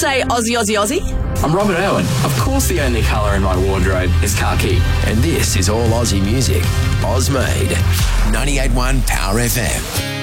say Aussie, Aussie, Aussie? I'm Robert Irwin. Of course the only colour in my wardrobe is khaki. And this is all Aussie music. Oz Made. 98.1 Power FM.